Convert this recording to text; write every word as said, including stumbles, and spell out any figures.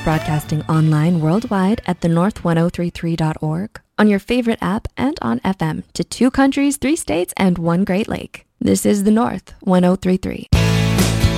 broadcasting online worldwide at the north ten thirty-three dot org, on your favorite app, and on F M to two countries, three states, and one Great Lake. This is the North ten thirty-three.